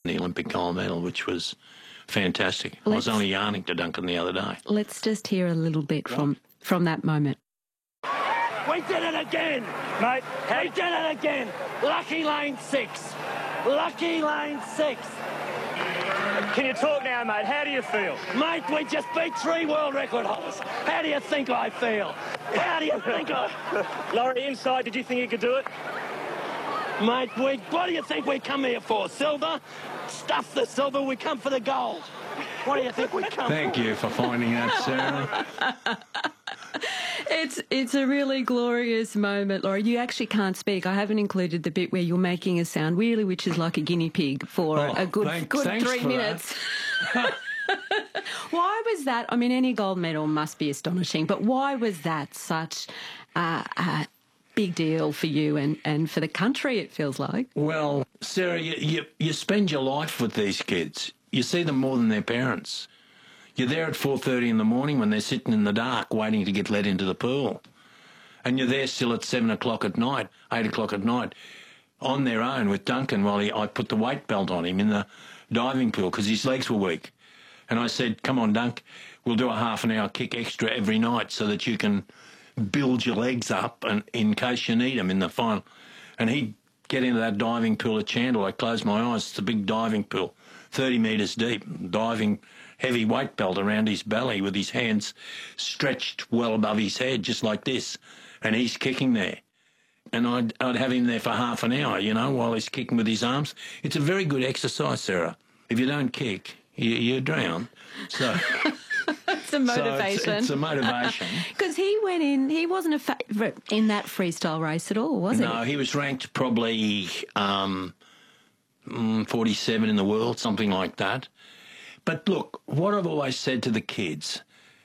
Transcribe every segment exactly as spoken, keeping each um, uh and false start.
the Olympic gold medal, which was fantastic. Let's, I was only yarning to Duncan the other day. Let's just hear a little bit from, from that moment. We did it again, mate. We did it again. Lucky lane six. Lucky lane six. Can you talk now, mate? How do you feel? Mate, we just beat three world record holders. How do you think I feel? How do you think I... Laurie, inside, did you think you could do it? Mate, we, what do you think we come here for? Silver? Stuff the silver, we come for the gold. What do you think we come Thank for? you for finding that, Sarah. It's it's a really glorious moment, Laurie. You actually can't speak. I haven't included the bit where you're making a sound, really, which is like a guinea pig for oh, a good, thanks, good thanks three minutes. Why was that? I mean, any gold medal must be astonishing, but why was that such uh, a big deal for you and, and for the country, it feels like? Well, Sarah, you, you, you spend your life with these kids. You see them more than their parents. You're there at four thirty in the morning when they're sitting in the dark waiting to get let into the pool. And you're there still at seven o'clock at night, eight o'clock at night, on their own with Duncan while he, I put the weight belt on him in the diving pool because his legs were weak. And I said, come on, Dunk, we'll do a half an hour kick extra every night so that you can build your legs up and in case you need them in the final. And he'd get into that diving pool at Chandler. I closed my eyes. It's a big diving pool, thirty metres deep, diving heavy weight belt around his belly with his hands stretched well above his head, just like this, and he's kicking there. And I'd, I'd have him there for half an hour, you know, while he's kicking with his arms. It's a very good exercise, Sarah. If you don't kick, you, you drown. So it's a motivation. So it's, it's a motivation. Because he went in, he wasn't a favourite in that freestyle race at all, was he? No, he was ranked probably um, forty-seven in the world, something like that. But look, what I've always said to the kids,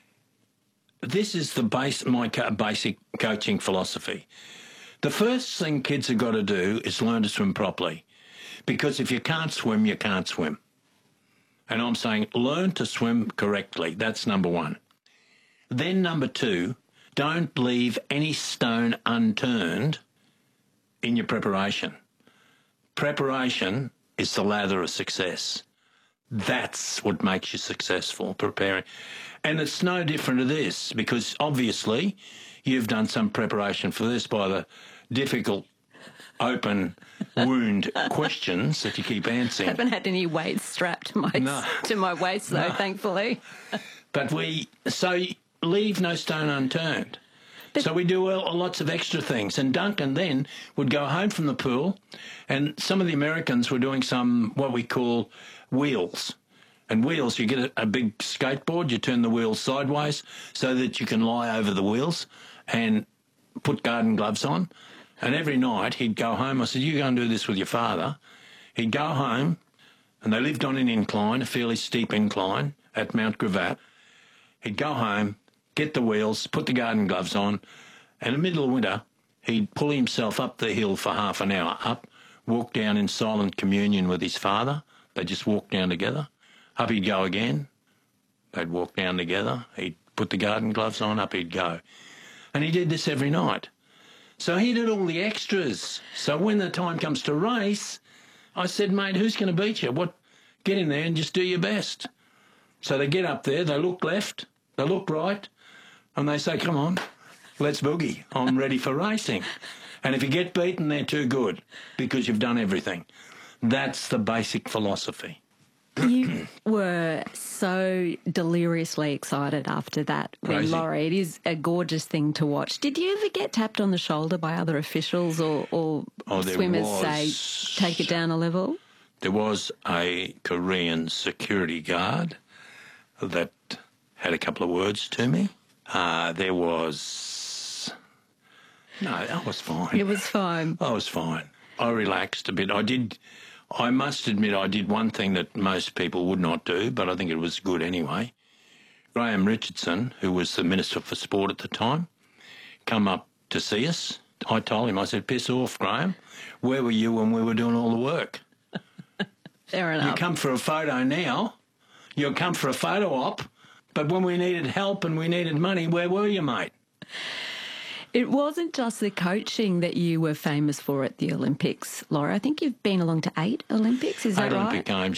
this is the base, my basic coaching philosophy. The first thing kids have got to do is learn to swim properly. Because if you can't swim, you can't swim. And I'm saying learn to swim correctly. That's number one. Then number two, don't leave any stone unturned in your preparation. Preparation is the ladder of success. That's what makes you successful, preparing. And it's no different to this because obviously you've done some preparation for this by the difficult open wound questions that you keep answering. I haven't had any weights strapped to my, no. to my waist, though, no. thankfully. But we, so leave no stone unturned. But so we do lots of extra things. And Duncan then would go home from the pool and some of the Americans were doing some, what we call wheels. And wheels, you get a, a big skateboard, you turn the wheels sideways so that you can lie over the wheels and put garden gloves on. And every night he'd go home. I said, you go and do this with your father. He'd go home, and they lived on an incline, a fairly steep incline at Mount Gravatt. He'd go home, get the wheels, put the garden gloves on, and in the middle of winter, he'd pull himself up the hill for half an hour, up, walk down in silent communion with his father. They'd just walk down together. Up he'd go again. They'd walk down together. He'd put the garden gloves on, up he'd go. And he did this every night. So he did all the extras. So when the time comes to race, I said, mate, who's going to beat you? What? Get in there and just do your best. So they get up there, they look left, they look right, and they say, come on, let's boogie. I'm ready for racing. And if you get beaten, they're too good because you've done everything. That's the basic philosophy. You were so deliriously excited after that win, Crazy. Laurie. It is a gorgeous thing to watch. Did you ever get tapped on the shoulder by other officials or, or oh, swimmers was, say, take it down a level? There was a Korean security guard that had a couple of words to me. Uh, there was... No, I was fine. It was fine. I was fine. I relaxed a bit. I did... I must admit I did one thing that most people would not do, but I think it was good anyway. Graham Richardson, who was the Minister for Sport at the time, come up to see us. I told him, I said, piss off, Graham. Where were you when we were doing all the work? Fair enough. You come for a photo now. You'll come for a photo op. But when we needed help and we needed money, where were you, mate? It wasn't just the coaching that you were famous for at the Olympics, Laura. I think you've been along to eight Olympics, is that eight right? Olympic Games,